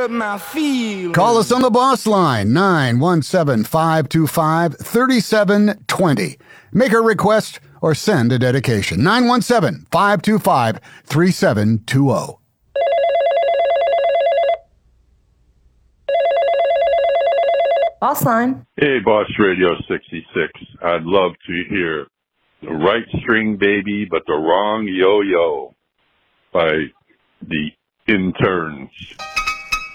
hurt my feelings. Call us on the boss line, 917-525-3720. Make a request or send a dedication, 917-525-3720. Boss line. Hey, Boss Radio 66. I'd love to hear The Right String Baby, but the Wrong Yo-Yo by the Interns.